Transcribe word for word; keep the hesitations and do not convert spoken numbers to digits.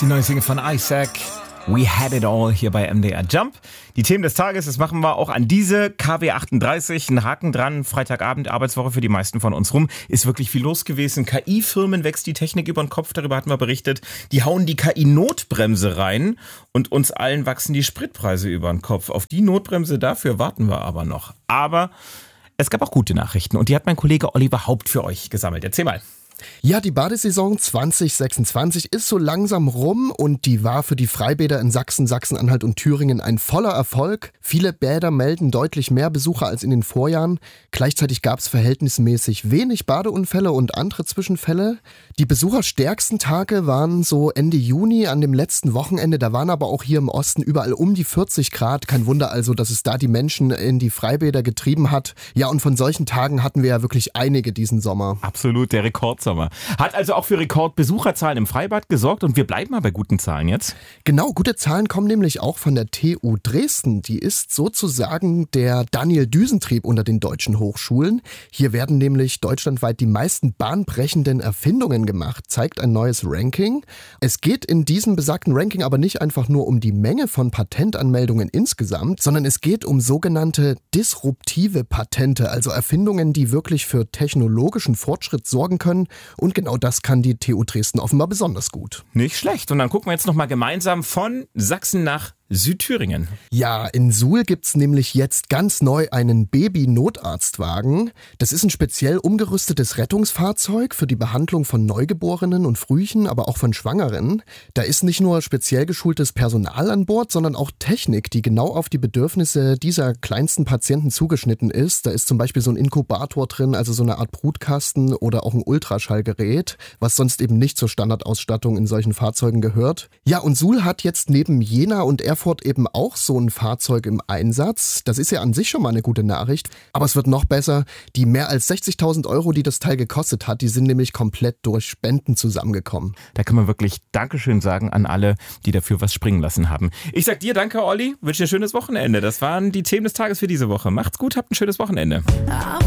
die neue Single von Isaac. We had it all hier bei M D R Jump. Die Themen des Tages, das machen wir auch an diese K W achtunddreißig. Ein Haken dran, Freitagabend, Arbeitswoche für die meisten von uns rum. Ist wirklich viel los gewesen. K I-Firmen wächst die Technik über den Kopf, darüber hatten wir berichtet. Die hauen die K I-Notbremse rein und uns allen wachsen die Spritpreise über den Kopf. Auf die Notbremse, dafür warten wir aber noch. Aber es gab auch gute Nachrichten und die hat mein Kollege Oliver Haupt für euch gesammelt. Erzähl mal. Ja, die Badesaison zwanzig sechsundzwanzig ist so langsam rum und die war für die Freibäder in Sachsen, Sachsen-Anhalt und Thüringen ein voller Erfolg. Viele Bäder melden deutlich mehr Besucher als in den Vorjahren. Gleichzeitig gab es verhältnismäßig wenig Badeunfälle und andere Zwischenfälle. Die besucherstärksten Tage waren so Ende Juni an dem letzten Wochenende. Da waren aber auch hier im Osten überall um die vierzig Grad. Kein Wunder also, dass es da die Menschen in die Freibäder getrieben hat. Ja, und von solchen Tagen hatten wir ja wirklich einige diesen Sommer. Absolut, der Rekordsommer. Hat also auch für Rekordbesucherzahlen im Freibad gesorgt und wir bleiben mal bei guten Zahlen jetzt. Genau, gute Zahlen kommen nämlich auch von der T U Dresden. Die ist sozusagen der Daniel-Düsentrieb unter den deutschen Hochschulen. Hier werden nämlich deutschlandweit die meisten bahnbrechenden Erfindungen gemacht, zeigt ein neues Ranking. Es geht in diesem besagten Ranking aber nicht einfach nur um die Menge von Patentanmeldungen insgesamt, sondern es geht um sogenannte disruptive Patente, also Erfindungen, die wirklich für technologischen Fortschritt sorgen können. Und genau das kann die T U Dresden offenbar besonders gut. Nicht schlecht. Und dann gucken wir jetzt nochmal gemeinsam von Sachsen nach Südthüringen. Ja, in Suhl gibt's nämlich jetzt ganz neu einen Baby-Notarztwagen. Das ist ein speziell umgerüstetes Rettungsfahrzeug für die Behandlung von Neugeborenen und Frühchen, aber auch von Schwangeren. Da ist nicht nur speziell geschultes Personal an Bord, sondern auch Technik, die genau auf die Bedürfnisse dieser kleinsten Patienten zugeschnitten ist. Da ist zum Beispiel so ein Inkubator drin, also so eine Art Brutkasten oder auch ein Ultraschallgerät, was sonst eben nicht zur Standardausstattung in solchen Fahrzeugen gehört. Ja, und Suhl hat jetzt neben Jena und Erfurt eben auch so ein Fahrzeug im Einsatz. Das ist ja an sich schon mal eine gute Nachricht. Aber es wird noch besser. Die mehr als sechzigtausend Euro, die das Teil gekostet hat, die sind nämlich komplett durch Spenden zusammengekommen. Da kann man wirklich Dankeschön sagen an alle, die dafür was springen lassen haben. Ich sag dir danke, Olli. Wünsche dir ein schönes Wochenende. Das waren die Themen des Tages für diese Woche. Macht's gut, habt ein schönes Wochenende.